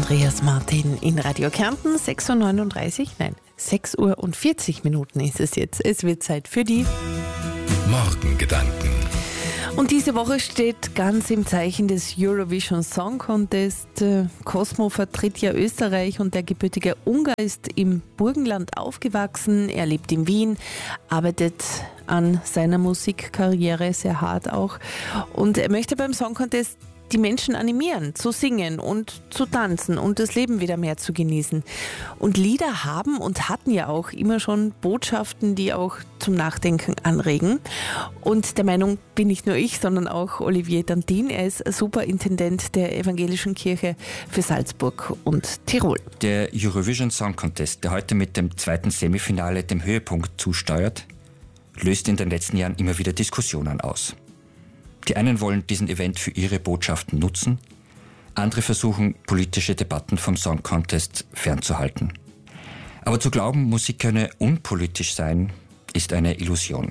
Andreas Martin in Radio Kärnten, 6:39 Uhr, nein, 6:40 Uhr ist es jetzt. Es wird Zeit für die Morgengedanken. Und diese Woche steht ganz im Zeichen des Eurovision Song Contest. Cosmo vertritt ja Österreich und der gebürtige Ungar ist im Burgenland aufgewachsen. Er lebt in Wien, arbeitet an seiner Musikkarriere sehr hart auch. Und er möchte beim Song Contest die Menschen animieren, zu singen und zu tanzen und das Leben wieder mehr zu genießen. Und Lieder haben und hatten ja auch immer schon Botschaften, die auch zum Nachdenken anregen. Und der Meinung bin nicht nur ich, sondern auch Olivier Dantin. Er ist Superintendent der Evangelischen Kirche für Salzburg und Tirol. Der Eurovision Song Contest, der heute mit dem zweiten Semifinale dem Höhepunkt zusteuert, löst in den letzten Jahren immer wieder Diskussionen aus. Die einen wollen diesen Event für ihre Botschaften nutzen, andere versuchen, politische Debatten vom Song Contest fernzuhalten. Aber zu glauben, Musik könne unpolitisch sein, ist eine Illusion.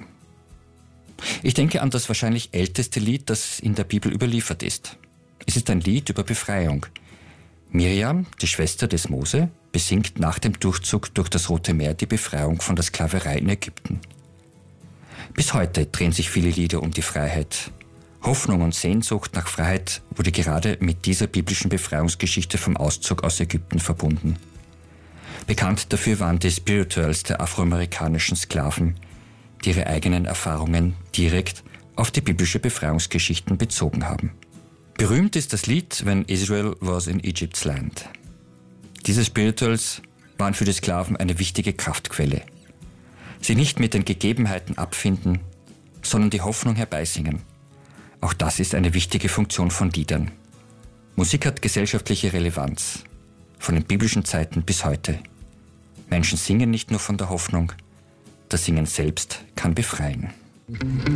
Ich denke an das wahrscheinlich älteste Lied, das in der Bibel überliefert ist. Es ist ein Lied über Befreiung. Miriam, die Schwester des Mose, besingt nach dem Durchzug durch das Rote Meer die Befreiung von der Sklaverei in Ägypten. Bis heute drehen sich viele Lieder um die Freiheit. Hoffnung und Sehnsucht nach Freiheit wurde gerade mit dieser biblischen Befreiungsgeschichte vom Auszug aus Ägypten verbunden. Bekannt dafür waren die Spirituals der afroamerikanischen Sklaven, die ihre eigenen Erfahrungen direkt auf die biblische Befreiungsgeschichten bezogen haben. Berühmt ist das Lied When Israel was in Egypt's land. Diese Spirituals waren für die Sklaven eine wichtige Kraftquelle. Sie nicht mit den Gegebenheiten abfinden, sondern die Hoffnung herbeisingen. Auch das ist eine wichtige Funktion von Liedern. Musik hat gesellschaftliche Relevanz, von den biblischen Zeiten bis heute. Menschen singen nicht nur von der Hoffnung, das Singen selbst kann befreien.